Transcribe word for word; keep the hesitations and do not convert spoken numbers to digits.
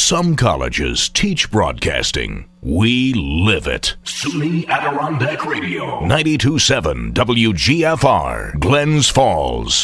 Some colleges teach broadcasting. We live it. SUNY Adirondack Radio. ninety-two point seven W G F R, Glens Falls.